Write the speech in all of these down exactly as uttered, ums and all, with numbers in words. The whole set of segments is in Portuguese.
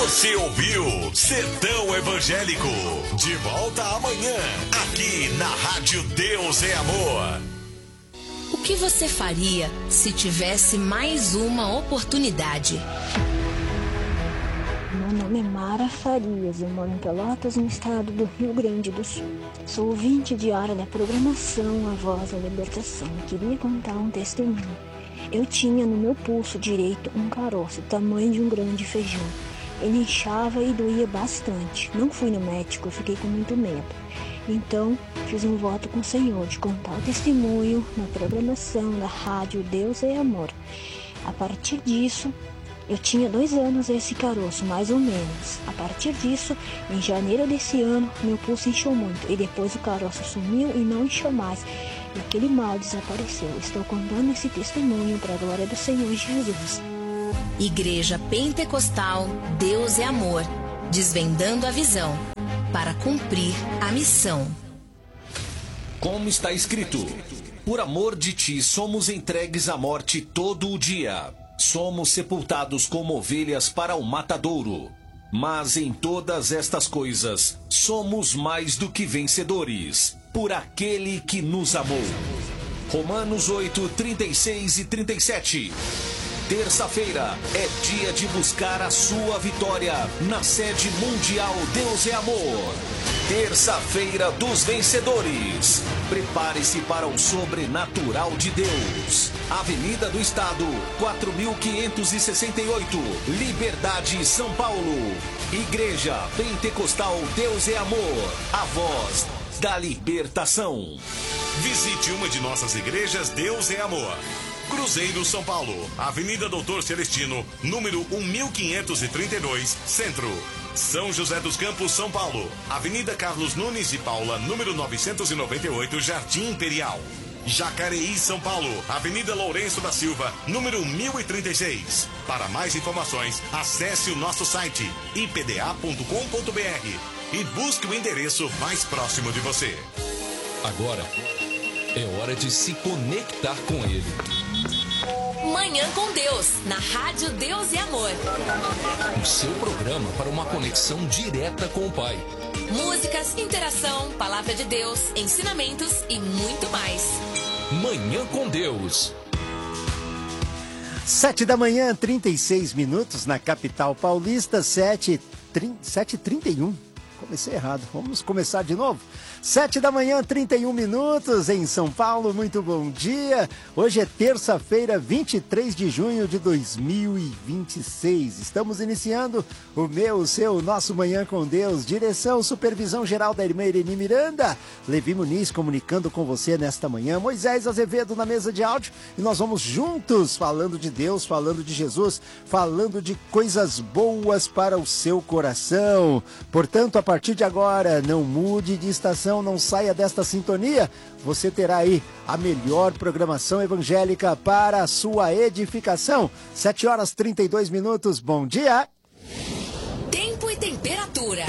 Você ouviu Sertão Evangélico. De volta amanhã, aqui na Rádio Deus é Amor. O que você faria se tivesse mais uma oportunidade? Meu nome é Mara Farias, eu moro em Pelotas, no estado do Rio Grande do Sul. Sou ouvinte diária da programação A Voz da Libertação e queria contar um testemunho. Eu tinha no meu pulso direito um caroço, tamanho de um grande feijão. Ele inchava e doía bastante. Não fui no médico, fiquei com muito medo. Então, fiz um voto com o Senhor de contar o testemunho na programação da rádio Deus é Amor. A partir disso, eu tinha dois anos esse caroço, mais ou menos. A partir disso, em janeiro desse ano, meu pulso inchou muito. E depois o caroço sumiu e não inchou mais. E aquele mal desapareceu. Estou contando esse testemunho para a glória do Senhor Jesus. Igreja Pentecostal Deus é Amor. Desvendando a visão para cumprir a missão. Como está escrito: por amor de ti somos entregues à morte todo o dia. Somos sepultados como ovelhas para o matadouro. Mas em todas estas coisas, somos mais do que vencedores, por aquele que nos amou. Romanos oito, trinta e seis e trinta e sete. Terça-feira é dia de buscar a sua vitória na sede mundial Deus é Amor. Terça-feira dos vencedores. Prepare-se para o sobrenatural de Deus. Avenida do Estado, quatro mil quinhentos e sessenta e oito, Liberdade, São Paulo. Igreja Pentecostal Deus é Amor, a voz da libertação. Visite uma de nossas igrejas Deus é Amor. Cruzeiro, São Paulo, Avenida Doutor Celestino, número mil quinhentos e trinta e dois, Centro. São José dos Campos, São Paulo, Avenida Carlos Nunes e Paula, número novecentos e noventa e oito, Jardim Imperial. Jacareí, São Paulo, Avenida Lourenço da Silva, número mil e trinta e seis. Para mais informações, acesse o nosso site i p d a ponto com ponto b r e busque o endereço mais próximo de você. Agora é hora de se conectar com Ele. Manhã com Deus, na Rádio Deus é Amor. O seu programa para uma conexão direta com o Pai. Músicas, interação, palavra de Deus, ensinamentos e muito mais. Manhã com Deus. Sete da manhã, trinta e seis minutos na capital paulista, sete e trinta e um. Comecei errado, vamos começar de novo? Sete da manhã, trinta e um minutos em São Paulo, muito bom dia. Hoje é terça-feira, vinte e três de junho de dois mil e vinte e seis. Estamos iniciando o meu, o seu, o nosso Manhã com Deus. Direção, supervisão geral da irmã Irene Miranda. Levi Muniz comunicando com você nesta manhã. Moisés Azevedo na mesa de áudio. E nós vamos juntos falando de Deus, falando de Jesus, falando de coisas boas para o seu coração. Portanto, a partir de agora, não mude de estação. Não saia desta sintonia, você terá aí a melhor programação evangélica para a sua edificação. Sete horas e trinta e dois minutos, bom dia! Tempo e temperatura.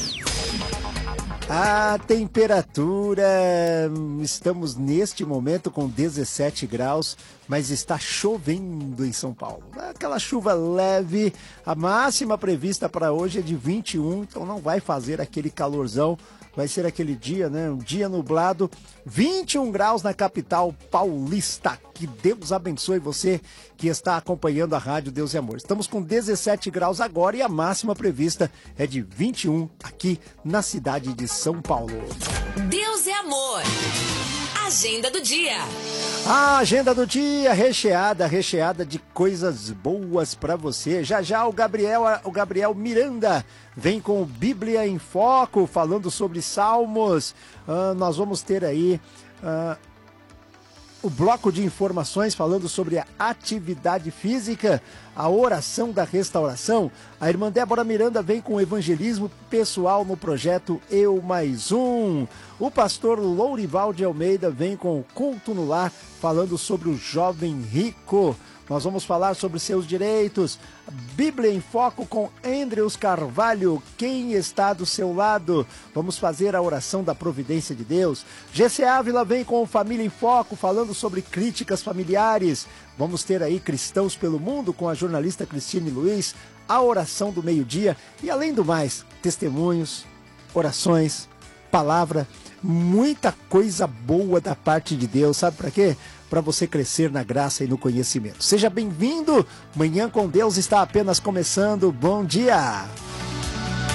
A temperatura, estamos neste momento com dezessete graus, mas está chovendo em São Paulo. Aquela chuva leve, a máxima prevista para hoje é de vinte e um, então não vai fazer aquele calorzão. Vai ser aquele dia, né? Um dia nublado, vinte e um graus na capital paulista. Que Deus abençoe você que está acompanhando a Rádio Deus e Amor. Estamos com dezessete graus agora e a máxima prevista é de vinte e um aqui na cidade de São Paulo. Deus é Amor. Agenda do dia. A agenda do dia recheada, recheada de coisas boas para você. Já já o Gabriel, o Gabriel Miranda vem com Bíblia em Foco, falando sobre Salmos. Uh, nós vamos ter aí uh, o bloco de informações falando sobre a atividade física, a oração da restauração. A irmã Débora Miranda vem com o evangelismo pessoal no projeto Eu Mais Um. O pastor Lourival de Almeida vem com o culto no lar, falando sobre o jovem rico. Nós vamos falar sobre seus direitos. Bíblia em Foco com Andrews Carvalho, quem está do seu lado? Vamos fazer a oração da providência de Deus. G C Ávila vem com Família em Foco, falando sobre críticas familiares. Vamos ter aí Cristãos pelo Mundo com a jornalista Cristine Luiz, a oração do meio-dia e, além do mais, testemunhos, orações, palavra, muita coisa boa da parte de Deus. Sabe para quê? Para você crescer na graça e no conhecimento. Seja bem-vindo. Manhã com Deus está apenas começando. Bom dia!